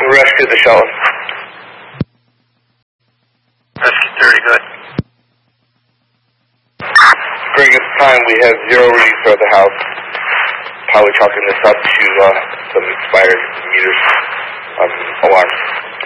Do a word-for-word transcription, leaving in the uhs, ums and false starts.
rescue the Sheldon. Rescue thirty, good. During this time, we have zero readings throughout the house. Probably chalking this up to uh, some expired meters um, alarms.